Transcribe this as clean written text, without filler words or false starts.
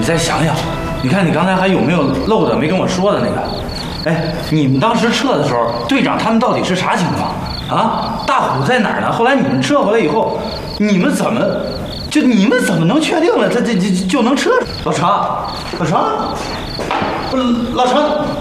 再想想，你看你刚才还有没有漏的没跟我说的那个？哎，你们当时撤的时候，队长他们到底是啥情况啊？大虎在哪儿呢？后来你们撤回来以后，你们怎么能确定了他就能撤？老程，老程。